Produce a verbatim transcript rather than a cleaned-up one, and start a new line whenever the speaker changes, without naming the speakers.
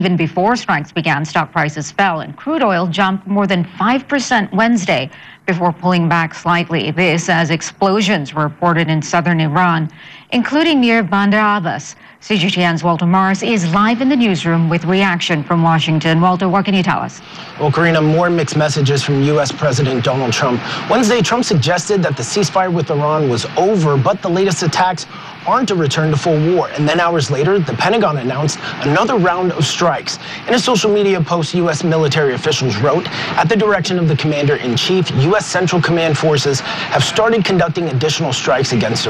Even before strikes began, stock prices fell and crude oil jumped more than five percent Wednesday before pulling back slightly. This as explosions were reported in southern Iran, including near Bandar Abbas. C G T N's Walter Morris is live in the newsroom with reaction from Washington. Walter, what can you tell us?
Well, Karina, more mixed messages from U S President Donald Trump. Wednesday, Trump suggested that the ceasefire with Iran was over, but the latest attacks aren't a return to full war. And then hours later, the Pentagon announced another round of strikes. In a social media post, U S military officials wrote, at the direction of the commander-in-chief, U S Central Command forces have started conducting additional strikes against